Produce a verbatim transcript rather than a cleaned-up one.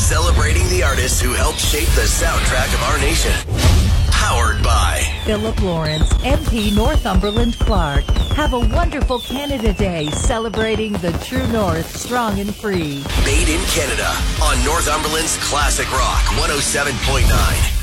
Celebrating the artists who helped shape the soundtrack of our nation. Powered by Philip Lawrence, M P Northumberland Clark. Have a wonderful Canada Day celebrating the true North, strong and free. Made in Canada on Northumberland's Classic Rock one oh seven point nine.